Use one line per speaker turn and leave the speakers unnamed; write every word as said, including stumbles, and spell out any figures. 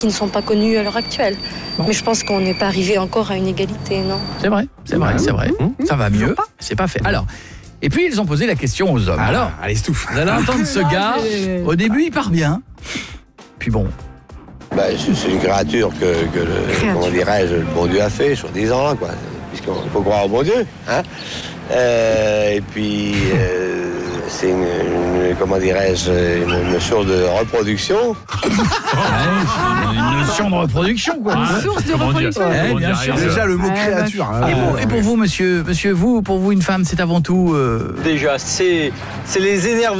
qui ne sont pas connus à l'heure actuelle. Bon. Mais je pense qu'on n'est pas arrivé encore à une égalité, non ?
C'est vrai, c'est vrai, c'est vrai. Mmh. Ça va mieux, c'est pas fait. Alors, et puis ils ont posé la question aux hommes.
Ah,
Alors,
allez, tout.
Vous allez entendre ce gars, au début il part bien, puis bon...
Bah, c'est une créature que, que le, créature. comment dirais-je, le bon Dieu a fait, soi-disant, quoi. Puisqu'il faut croire au bon Dieu, hein. Euh, et puis, euh, c'est une, une, comment dirais-je, une, une source de reproduction.
Ouais, une notion de reproduction, quoi.
Une ah, source de reproduction.
Ouais, bien sûr.
Déjà le mot ah, créature. Hein.
Et, pour, et pour vous, monsieur, monsieur, vous, pour vous, une femme, c'est avant tout. Euh...
Déjà, c'est, c'est les énervements.